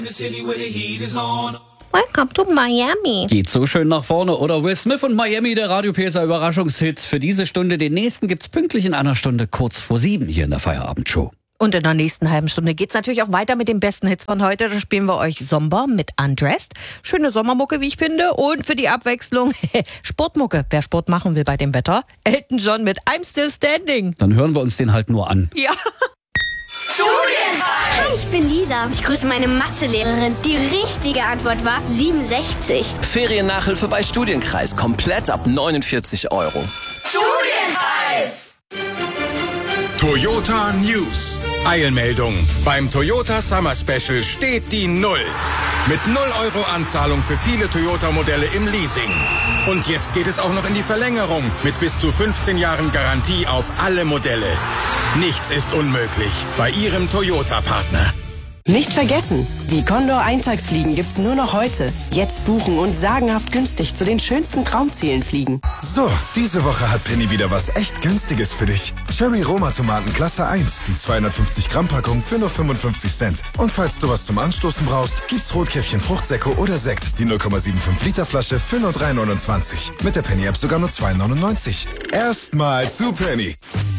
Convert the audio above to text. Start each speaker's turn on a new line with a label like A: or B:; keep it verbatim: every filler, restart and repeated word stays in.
A: Welcome to Miami.
B: Geht so schön nach vorne, oder? Will Smith und Miami, der Radio P S A Überraschungshit für diese Stunde. Den nächsten gibt's pünktlich in einer Stunde kurz vor sieben hier in der Feierabendshow.
A: Und in der nächsten halben Stunde geht's natürlich auch weiter mit den besten Hits von heute. Da spielen wir euch Sommer mit Undressed. Schöne Sommermucke, wie ich finde. Und für die Abwechslung Sportmucke. Wer Sport machen will bei dem Wetter. Elton John mit I'm Still Standing.
B: Dann hören wir uns den halt nur an.
A: Ja.
C: Hi, ich bin Lisa. Ich grüße meine Mathelehrerin. Die richtige Antwort war siebenundsechzig.
D: Feriennachhilfe bei Studienkreis. Komplett ab neunundvierzig Euro.
E: Studienkreis! Toyota News. Eilmeldung. Beim Toyota Summer Special steht die Null. Mit null Euro Anzahlung für viele Toyota-Modelle im Leasing. Und jetzt geht es auch noch in die Verlängerung mit bis zu fünfzehn Jahren Garantie auf alle Modelle. Nichts ist unmöglich bei Ihrem Toyota-Partner.
F: Nicht vergessen, die Condor Eintagsfliegen gibt's nur noch heute. Jetzt buchen und sagenhaft günstig zu den schönsten Traumzielen fliegen.
G: So, diese Woche hat Penny wieder was echt Günstiges für dich. Cherry Roma Tomaten Klasse eins, die zweihundertfünfzig Gramm Packung für nur fünfundfünfzig Cent. Und falls du was zum Anstoßen brauchst, gibt's Rotkäppchen Fruchtsäcko oder Sekt, die null Komma fünfundsiebzig Liter Flasche für nur drei neunundzwanzig. Mit der Penny App sogar nur zwei neunundneunzig. Erstmal zu Penny.